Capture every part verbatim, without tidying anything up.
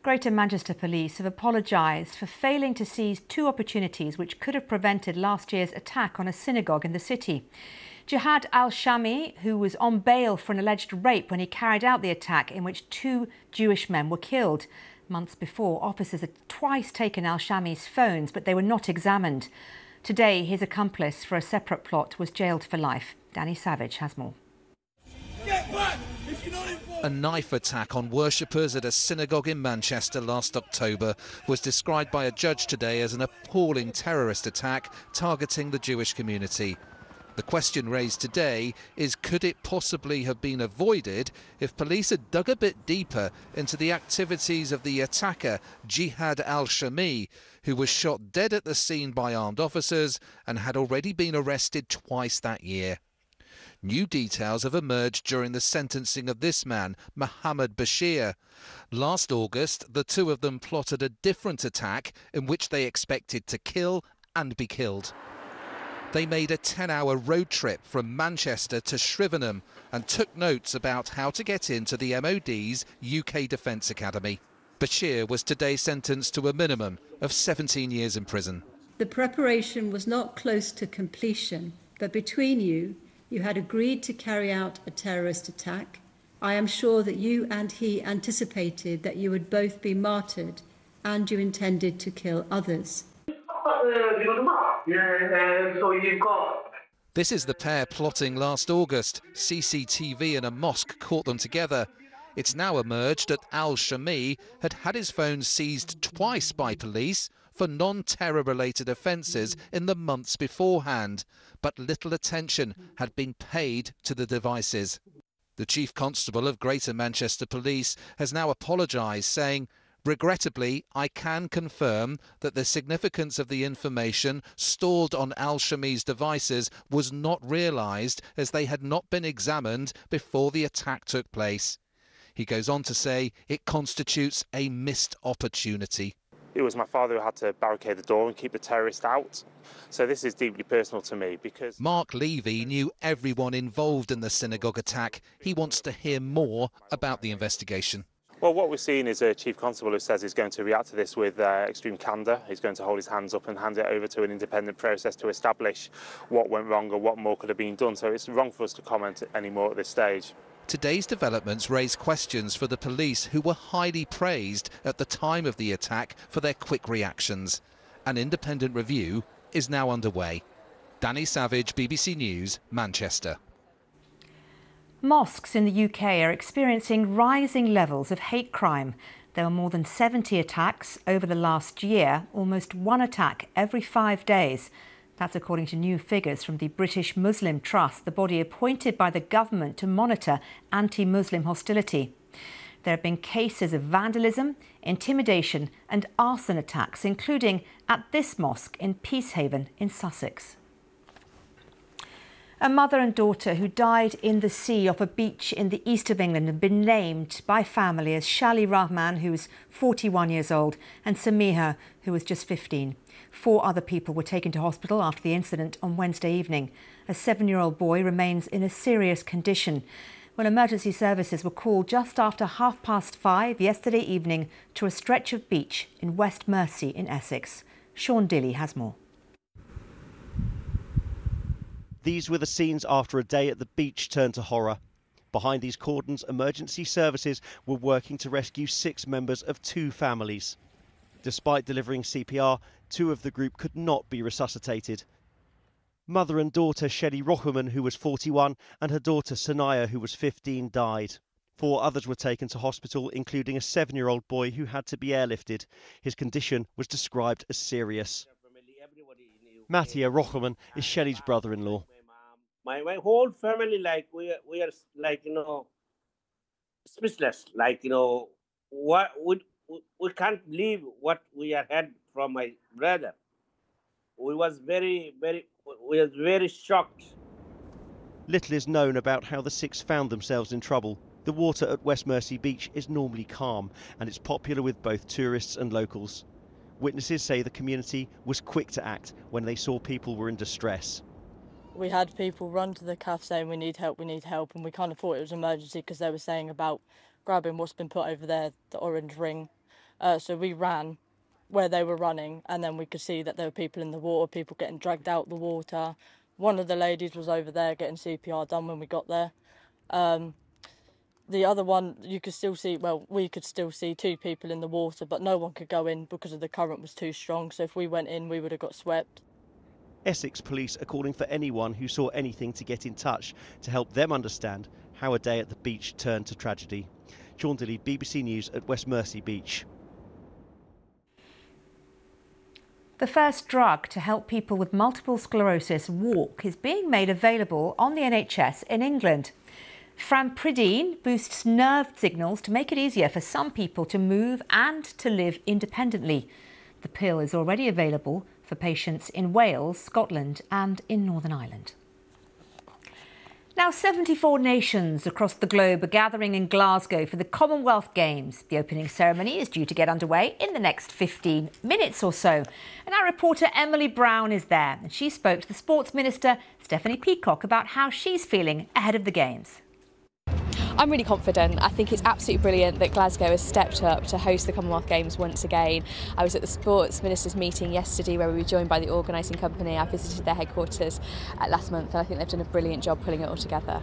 Greater Manchester Police have apologised for failing to seize two opportunities which could have prevented last year's attack on a synagogue in the city. Jihad al-Shami, who was on bail for an alleged rape when he carried out the attack in which two Jewish men were killed. Months before, officers had twice taken al-Shami's phones, but they were not examined. Today, his accomplice for a separate plot was jailed for life. Danny Savage has more. A knife attack on worshippers at a synagogue in Manchester last October was described by a judge today as an appalling terrorist attack targeting the Jewish community. The question raised today is, could it possibly have been avoided if police had dug a bit deeper into the activities of the attacker, Jihad al-Shami, who was shot dead at the scene by armed officers and had already been arrested twice that year. New details have emerged during the sentencing of this man, Mohammed Bashir. Last August, the two of them plotted a different attack in which they expected to kill and be killed. They made a ten-hour road trip from Manchester to Shrivenham and took notes about how to get into the M O D's U K Defence Academy. Bashir was today sentenced to a minimum of seventeen years in prison. The preparation was not close to completion, but between you, you had agreed to carry out a terrorist attack. I am sure that you and he anticipated that you would both be martyred, and you intended to kill others. This is the pair plotting last August. C C T V in a mosque caught them together. It's now emerged that al-Shami had had his phone seized twice by police for non-terror related offences in the months beforehand, but little attention had been paid to the devices. The Chief Constable of Greater Manchester Police has now apologised, saying, "Regrettably, I can confirm that the significance of the information stored on al-Shami's devices was not realised as they had not been examined before the attack took place." He goes on to say it constitutes a missed opportunity. It was my father who had to barricade the door and keep the terrorist out. So this is deeply personal to me because... Mark Levy knew everyone involved in the synagogue attack. He wants to hear more about the investigation. Well, what we're seeing is a Chief Constable who says he's going to react to this with uh, extreme candour. He's going to hold his hands up and hand it over to an independent process to establish what went wrong or what more could have been done. So it's wrong for us to comment anymore at this stage. Today's developments raise questions for the police, who were highly praised at the time of the attack for their quick reactions. An independent review is now underway. Danny Savage, B B C News, Manchester. Mosques in the U K are experiencing rising levels of hate crime. There were more than seventy attacks over the last year, almost one attack every five days. That's according to new figures from the British Muslim Trust, the body appointed by the government to monitor anti-Muslim hostility. There have been cases of vandalism, intimidation and arson attacks, including at this mosque in Peacehaven in Sussex. A mother and daughter who died in the sea off a beach in the east of England have been named by family as Shali Rahman, who was forty-one years old, and Samiha, who was just fifteen. Four other people were taken to hospital after the incident on Wednesday evening. A seven-year-old boy remains in a serious condition. Well, emergency services were called just after half past five yesterday evening to a stretch of beach in West Mersey in Essex. Sean Dilley has more. These were the scenes after a day at the beach turned to horror. Behind these cordons, emergency services were working to rescue six members of two families. Despite delivering C P R, two of the group could not be resuscitated. Mother and daughter Shelley Rochman, who was forty-one, and her daughter Sanaya, who was fifteen, died. Four others were taken to hospital, including a seven-year-old boy who had to be airlifted. His condition was described as serious. Mattia Rochman is Shelley's brother-in-law. My, my whole family, like, we are, we are like, you know, speechless. Like, you know, what we, we can't believe what we have had from my brother. We was very, very, we was very shocked. Little is known about how the six found themselves in trouble. The water at West Mersey Beach is normally calm, and it's popular with both tourists and locals. Witnesses say the community was quick to act when they saw people were in distress. We had people run to the cafe saying we need help, we need help, and we kind of thought it was an emergency because they were saying about grabbing what's been put over there, the orange ring. Uh, so we ran where they were running, and then we could see that there were people in the water, people getting dragged out the water. One of the ladies was over there getting C P R done when we got there. Um, the other one, you could still see, well, we could still see two people in the water, but no one could go in because of the current was too strong. So if we went in, we would have got swept. Essex Police are calling for anyone who saw anything to get in touch to help them understand how a day at the beach turned to tragedy. Sean Dilly, B B C News at West Mersey Beach. The first drug to help people with multiple sclerosis walk is being made available on the N H S in England. Frampridine boosts nerve signals to make it easier for some people to move and to live independently. The pill is already available for patients in Wales, Scotland and in Northern Ireland. Now, seventy-four nations across the globe are gathering in Glasgow for the Commonwealth Games. The opening ceremony is due to get underway in the next fifteen minutes or so. And our reporter Emily Brown is there, and she spoke to the Sports Minister, Stephanie Peacock, about how she's feeling ahead of the Games. I'm really confident. I think it's absolutely brilliant that Glasgow has stepped up to host the Commonwealth Games once again. I was at the Sports Ministers meeting yesterday where we were joined by the organising company. I visited their headquarters uh, last month, and I think they've done a brilliant job pulling it all together.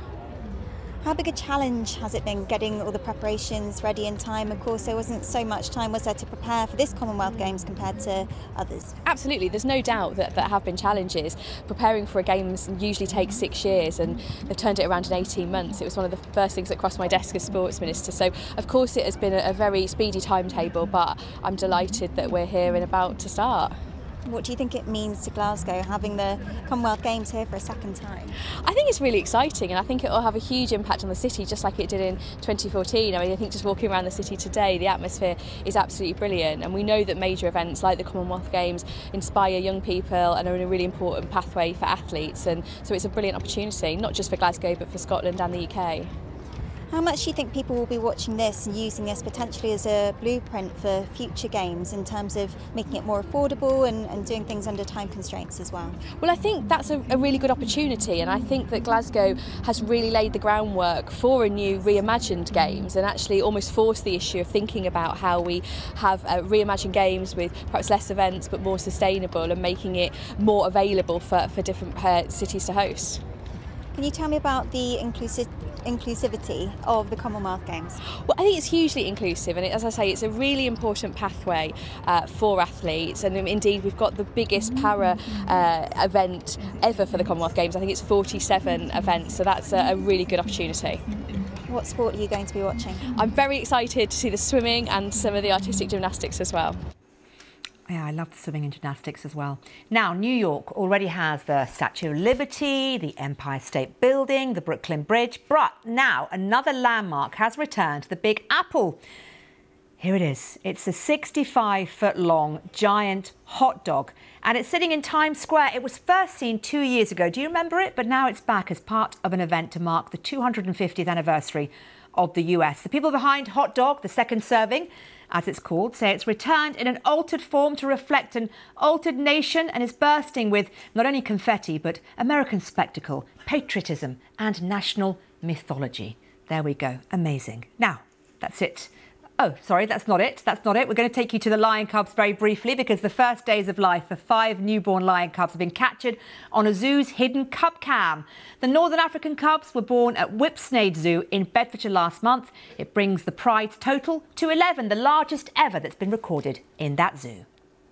How big a challenge has it been getting all the preparations ready in time? Of course, there wasn't so much time, was there, to prepare for this Commonwealth Games compared to others? Absolutely, there's no doubt that there have been challenges. Preparing for a Games usually takes six years and they've turned it around in eighteen months. It was one of the first things that crossed my desk as Sports Minister. So, of course, it has been a very speedy timetable, but I'm delighted that we're here and about to start. What do you think it means to Glasgow having the Commonwealth Games here for a second time? I think it's really exciting, and I think it will have a huge impact on the city, just like it did in twenty fourteen. I mean, I think just walking around the city today, the atmosphere is absolutely brilliant, and we know that major events like the Commonwealth Games inspire young people and are a really important pathway for athletes, and so it's a brilliant opportunity, not just for Glasgow but for Scotland and the U K. How much do you think people will be watching this and using this potentially as a blueprint for future games in terms of making it more affordable and, and doing things under time constraints as well? Well, I think that's a, a really good opportunity, and I think that Glasgow has really laid the groundwork for a new reimagined games and actually almost forced the issue of thinking about how we have uh, reimagined games with perhaps less events but more sustainable and making it more available for, for different uh, cities to host. Can you tell me about the inclusive, inclusivity of the Commonwealth Games? Well, I think it's hugely inclusive, and it, as I say, it's a really important pathway uh, for athletes, and um, indeed we've got the biggest para uh, event ever for the Commonwealth Games. I think it's forty-seven events, so that's a, a really good opportunity. What sport are you going to be watching? I'm very excited to see the swimming and some of the artistic gymnastics as well. Yeah, I love the swimming and gymnastics as well. Now, New York already has the Statue of Liberty, the Empire State Building, the Brooklyn Bridge, but now another landmark has returned to the Big Apple. Here it is. It's a sixty-five foot long giant hot dog, and it's sitting in Times Square. It was first seen two years ago. Do you remember it? But now it's back as part of an event to mark the two hundred fiftieth anniversary of the U S. The people behind Hot Dog, the second serving, as it's called, say it's returned in an altered form to reflect an altered nation and is bursting with not only confetti, but American spectacle, patriotism and national mythology. There we go. Amazing. Now, that's it. Oh, sorry, that's not it. That's not it. We're going to take you to the lion cubs very briefly because the first days of life for five newborn lion cubs have been captured on a zoo's hidden cub cam. The Northern African cubs were born at Whipsnade Zoo in Bedfordshire last month. It brings the pride's total to eleven, the largest ever that's been recorded in that zoo.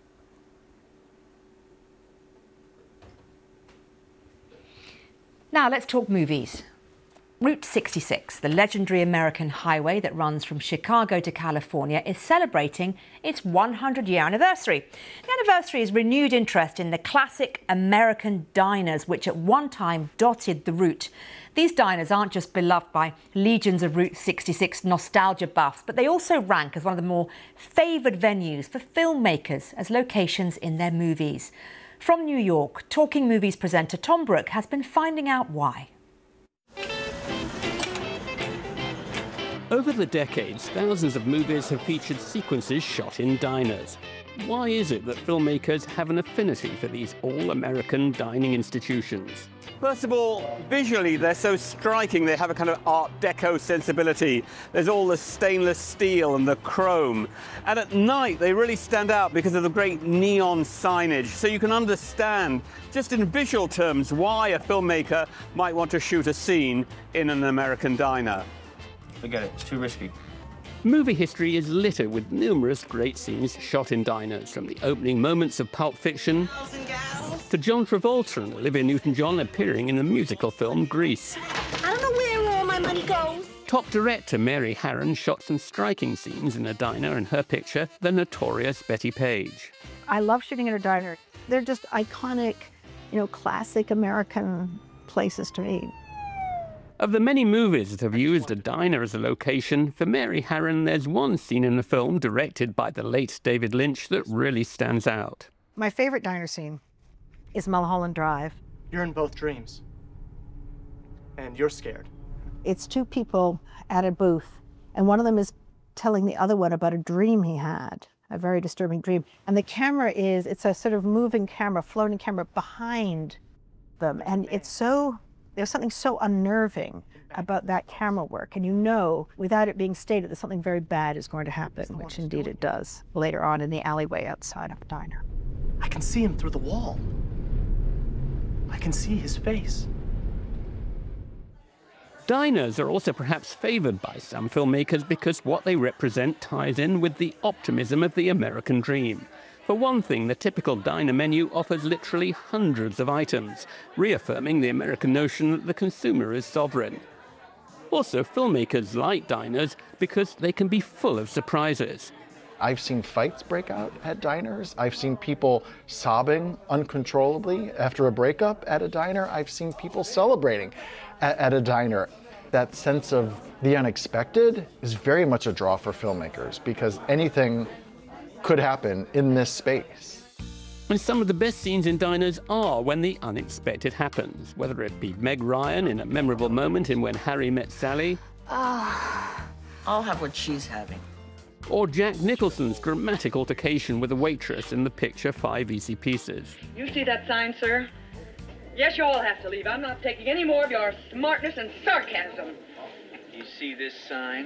Now let's talk movies. Route sixty-six, the legendary American highway that runs from Chicago to California, is celebrating its one hundred year anniversary. The anniversary is renewed interest in the classic American diners, which at one time dotted the route. These diners aren't just beloved by legions of Route sixty-six nostalgia buffs, but they also rank as one of the more favoured venues for filmmakers as locations in their movies. From New York, Talking Movies presenter Tom Brooke has been finding out why. Over the decades, thousands of movies have featured sequences shot in diners. Why is it that filmmakers have an affinity for these all-American dining institutions? First of all, visually, they're so striking. They have a kind of Art Deco sensibility. There's all the stainless steel and the chrome. And at night, they really stand out because of the great neon signage. So you can understand, just in visual terms, why a filmmaker might want to shoot a scene in an American diner. Forget it, it's too risky. Movie history is littered with numerous great scenes shot in diners, from the opening moments of Pulp Fiction to John Travolta and Olivia Newton-John appearing in the musical film Grease. I don't know where all my money goes. Top director Mary Harron shot some striking scenes in a diner, and her picture, the notorious Betty Page. I love shooting in a diner. They're just iconic, you know, classic American places to eat. Of the many movies that have used a diner as a location, for Mary Harron, there's one scene in the film directed by the late David Lynch that really stands out. My favorite diner scene is Mulholland Drive. You're in both dreams, and you're scared. It's two people at a booth, and one of them is telling the other one about a dream he had, a very disturbing dream. And the camera is, it's a sort of moving camera, floating camera behind them, and it's so... There's something so unnerving about that camera work, and you know, without it being stated, that something very bad is going to happen, which indeed it does, later on in the alleyway outside of the diner. I can see him through the wall. I can see his face. Diners are also perhaps favoured by some filmmakers because what they represent ties in with the optimism of the American dream. For one thing, the typical diner menu offers literally hundreds of items, reaffirming the American notion that the consumer is sovereign. Also, filmmakers like diners because they can be full of surprises. I've seen fights break out at diners. I've seen people sobbing uncontrollably after a breakup at a diner. I've seen people celebrating at, at a diner. That sense of the unexpected is very much a draw for filmmakers because anything could happen in this space. And some of the best scenes in diners are when the unexpected happens, whether it be Meg Ryan in a memorable moment in When Harry Met Sally. Ah, I'll have what she's having. Or Jack Nicholson's dramatic altercation with a waitress in the picture Five Easy Pieces. You see that sign, sir? Yes, you all have to leave. I'm not taking any more of your smartness and sarcasm. You see this sign?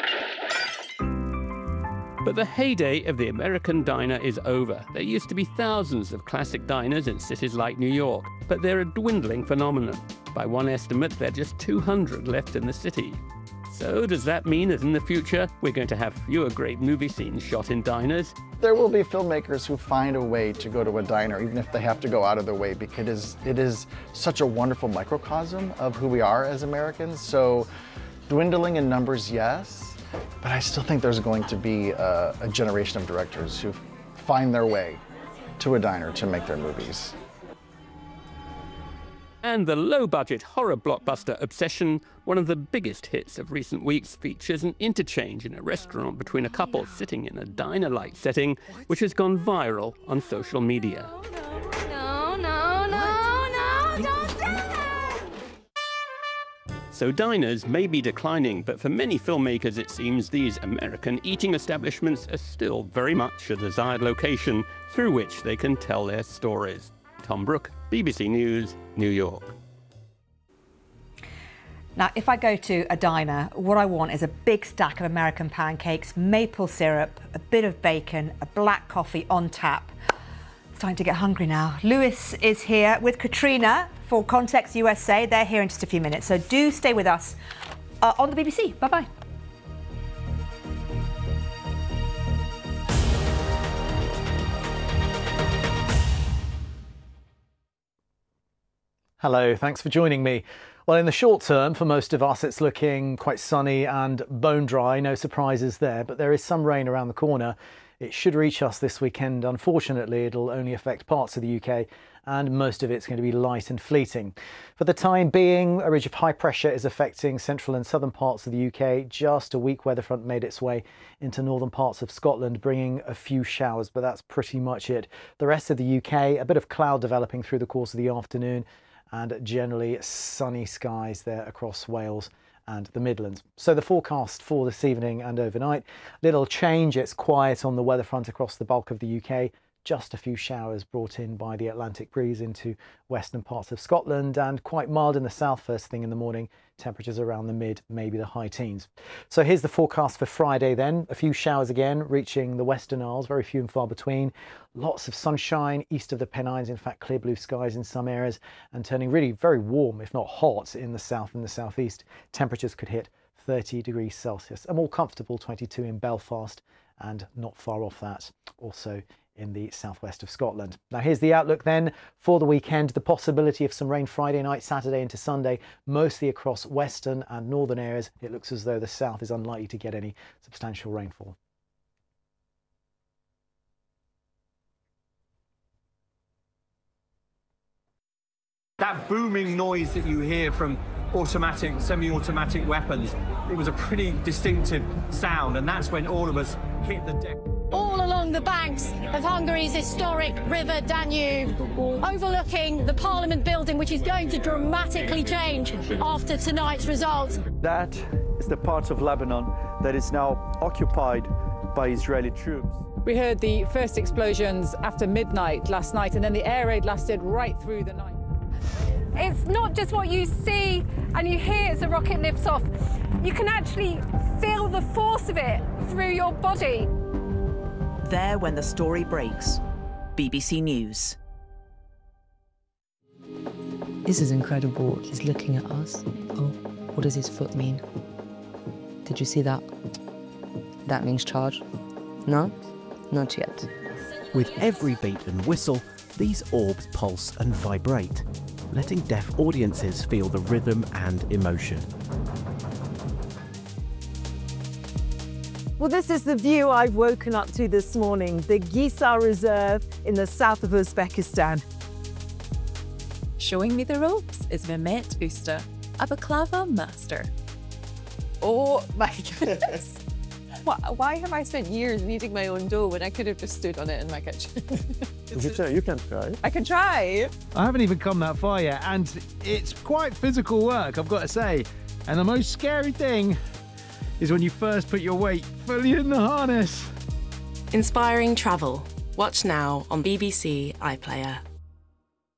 But the heyday of the American diner is over. There used to be thousands of classic diners in cities like New York, but they're a dwindling phenomenon. By one estimate, there are just two hundred left in the city. So does that mean that in the future, we're going to have fewer great movie scenes shot in diners? There will be filmmakers who find a way to go to a diner, even if they have to go out of their way, because it is, it is such a wonderful microcosm of who we are as Americans. So dwindling in numbers, yes. But I still think there's going to be a, a generation of directors who find their way to a diner to make their movies. And the low-budget horror blockbuster Obsession, one of the biggest hits of recent weeks, features an interchange in a restaurant between a couple sitting in a diner-like setting, which has gone viral on social media. No, no, no, no, don't do that! So diners may be declining, but for many filmmakers it seems these American eating establishments are still very much a desired location through which they can tell their stories. Tom Brooke, B B C News, New York. Now, if I go to a diner, what I want is a big stack of American pancakes, maple syrup, a bit of bacon, a black coffee on tap. Starting to get hungry now. Lewis is here with Katrina for Context U S A. They're here in just a few minutes, so do stay with us uh, on the B B C. Bye-bye. Hello, thanks for joining me. Well, in the short term, for most of us, it's looking quite sunny and bone dry. No surprises there, but there is some rain around the corner. It should reach us this weekend. Unfortunately, it'll only affect parts of the U K and most of it's going to be light and fleeting. For the time being, a ridge of high pressure is affecting central and southern parts of the U K. Just a weak weather front made its way into northern parts of Scotland, bringing a few showers, but that's pretty much it. The rest of the U K, a bit of cloud developing through the course of the afternoon and generally sunny skies there across Wales and the Midlands. So the forecast for this evening and overnight, little change. It's quiet on the weather front across the bulk of the U K. Just a few showers brought in by the Atlantic breeze into western parts of Scotland, and quite mild in the south first thing in the morning. Temperatures around the mid, maybe the high teens. So here's the forecast for Friday then. A few showers again reaching the Western Isles, very few and far between. Lots of sunshine east of the Pennines, in fact clear blue skies in some areas, and turning really very warm, if not hot, in the south and the southeast. Temperatures could hit thirty degrees Celsius. A more comfortable twenty-two in Belfast, and not far off that also in the southwest of Scotland. Now here's the outlook then for the weekend. The possibility of some rain Friday night, Saturday into Sunday, mostly across western and northern areas. It looks as though the south is unlikely to get any substantial rainfall. That booming noise that you hear from automatic, semi-automatic weapons, it was a pretty distinctive sound, and that's when all of us hit the deck. All along the banks of Hungary's historic river Danube, overlooking the Parliament building, which is going to dramatically change after tonight's results. That is the part of Lebanon that is now occupied by Israeli troops. We heard the first explosions after midnight last night, and then the air raid lasted right through the night. It's not just what you see and you hear as the rocket lifts off. You can actually feel the force of it through your body. There when the story breaks. B B C News. This is incredible. He's looking at us. Oh, what does his foot mean? Did you see that? That means charge. No? Not yet. With every beat and whistle, these orbs pulse and vibrate, letting deaf audiences feel the rhythm and emotion. Well, this is the view I've woken up to this morning, the Gisar Reserve in the south of Uzbekistan. Showing me the ropes is Mehmet Usta, a baklava master. Oh my goodness. Why have I spent years kneading my own dough when I could have just stood on it in my kitchen? You can try, you can try. I can try. I haven't even come that far yet, and it's quite physical work, I've got to say. And the most scary thing is when you first put your weight fully in the harness. Inspiring travel. Watch now on B B C iPlayer.